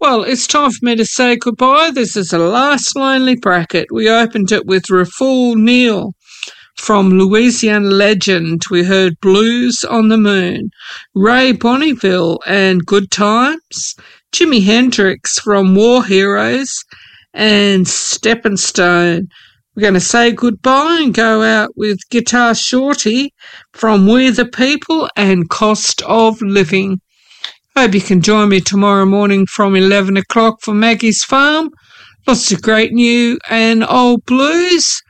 Well, it's time for me to say goodbye. This is the last lonely bracket. We opened it with Raful Neal from Louisiana Legend. We heard Blues on the Moon, Ray Bonneville and Good Times, Jimi Hendrix from War Heroes, and Steppin' Stone. We're going to say goodbye and go out with Guitar Shorty from We the People and Cost of Living. Hope you can join me tomorrow morning from 11 o'clock for Maggie's Farm. Lots of great new and old blues.